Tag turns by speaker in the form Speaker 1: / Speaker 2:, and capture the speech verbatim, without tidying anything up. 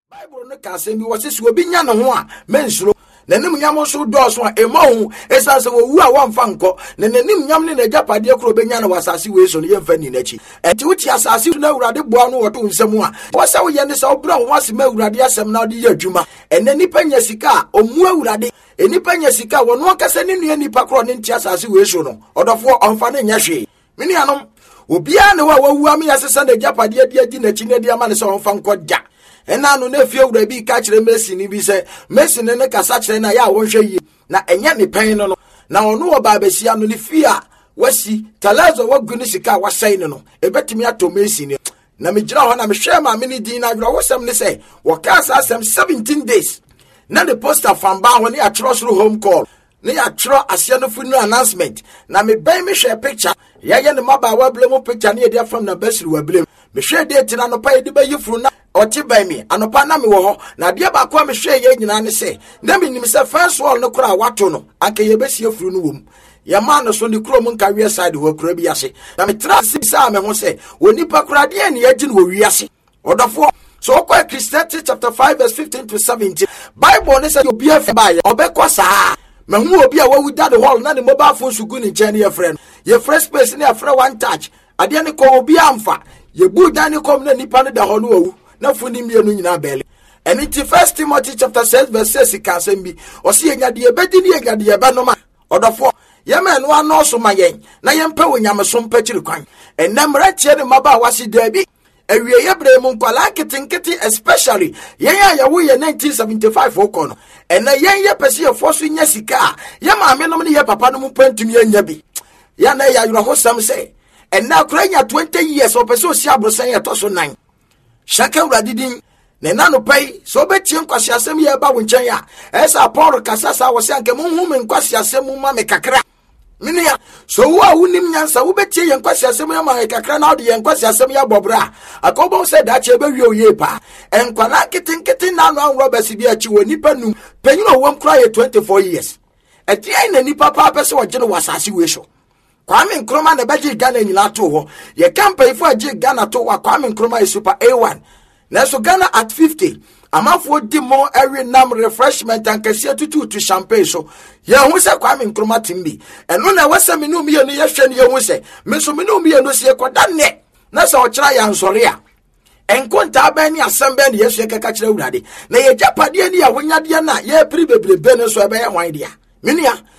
Speaker 1: Bible no ka say bi wo se obi nya ne ho a mensuro nanim nyam so do so a emahu esa se wo wu a wonfa nko na nanim nyam ne na japade kro be nya na wasase we so no yemfa ni nachi enti wuti asase na awurade boa no woto nsem a wo se wo ye ne se obra wo ase ma awurade asem na ode ye adwuma enne nipa nya sika omu awurade enipa nya sika wo no kase ne nua nipa kro ne nti asase we so no odofo onfa ne nya hwe mini anom obia ne wa wawu am yasesa na japade adi adi nachi ne dia ma ne se onfa nko ja ena no na fie wura bi ka kire Messi ni bi se Messi ne ne kasa kire na ya wonhwe yi na enya ne pen no no na ono wo ba besia no ne fie a wasi talazo wagu ne sika wasai ne no ebetimi ato Messi ne na me gira ho na me hwe ma me ni din na wura wosam ne se wo ka sa asem seventeen days na the poster fan ba ho ne ya trust home call ne ya tro asia no funeral announcement na me ban me hwe picture ya ye ne maba wa blem picture ne dia from na basiri wa blem me hwe date na no pa ye de ba yifuru na oti by me anopa na me wo ho na de ba kwa me hwe ye nyina ne se na me nim se first wall no kura wato no anka ye besi afuru no wom ya ma no so ne kuro mun ka wi side ho kura bi ase na me tra sisa me ho se woni pa kura de ne yagi no wi ase odofo so kwa Ecclesiastes chapter five verse fifteen to seventeen Bible ne say obi afa ba ye obekọ saa me hu obi a wawu da the hall na the mobile phone sugu ni chani ye friend ye fresh space ne afra one touch ade ne ko obi amfa ye bu dan ne kom na nipa ne da ho no wawu na funi mienu nyina bele eni ti First Timothy chapter six verse six ka asem bi o se enya de ebedi ne enya de ebe no ma odofo ye me no ano so ma yen na ye mpa wonyam so mpa kiri kwan enam ratie ne maba wasi dabi awie ye bre mu nkwala kitinkiti especially yen ya ye wo ye nineteen seventy-five okono ena yen ye pese ye fosu nya sika ye ma me no ne ye papa no mu pantumi anya bi ya na ya yuro hosam se ena kura nya twenty years o pese o si abrosan ye to so nine shaka uradidin ne nanu pai so betie nkwasi asem ye ba wonchen ya esa Paul kasasa wo se anke munhu me nkwasi asem ma me kakra minia so wo a wunim nyansa wo betie ye nkwasi asem ya ma me kakra na ode ye nkwasi asem ya bobra akobo se da che be wie oye pa enkwala kitinkiti na no anwo basi bi achi wo nipa num penyino wo nkra ye twenty-four years eti ai na nipa pa pese wo gene wasase we so Kwame Nkrumah na baji Ghana nyina to ho ye campaign for agi Ghana to wa Kwame Nkrumah is super A one na so Ghana at fifty amafo di mo every nam refreshment and kese tutu to champagne so ye hu se Kwame Nkrumah timbi eno na wasa me no me no ye hwe ne ye hu se me so me no me no se koda ne na se o kira ya nsore a enkonta ba ni asamba ne yesu keka kira urade na ye japade ni ya honyade na ye pri bebrebe ne so ebe ye hwan dia menia